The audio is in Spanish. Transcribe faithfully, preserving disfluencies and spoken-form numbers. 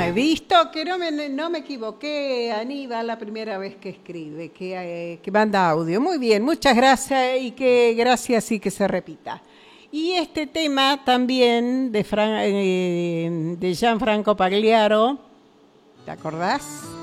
he visto que no me, no me equivoqué, Aníbal, la primera vez que escribe, que, eh, que manda audio. Muy bien, muchas gracias y que gracias y que se repita. Y este tema también de, Fran, eh, de Gianfranco Pagliaro, ¿te acordás?